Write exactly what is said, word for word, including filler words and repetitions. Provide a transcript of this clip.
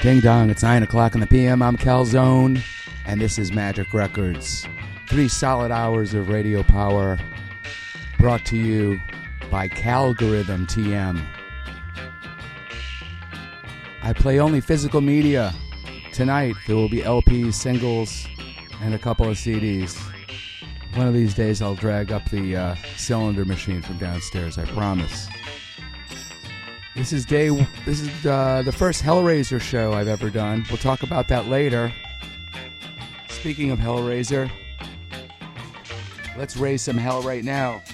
Ding dong, it's nine o'clock in the P M. I'm Calzone, and this is Magic Records. Three solid hours of radio power brought to you by Calgorithm T M. I play only physical media. Tonight there will be L Ps, singles, and a couple of C Ds. One of these days I'll drag up the uh, cylinder machine from downstairs, I promise. This is day. This is uh, the first Hellraiser show I've ever done. We'll talk about that later. Speaking of Hellraiser, let's raise some hell right now.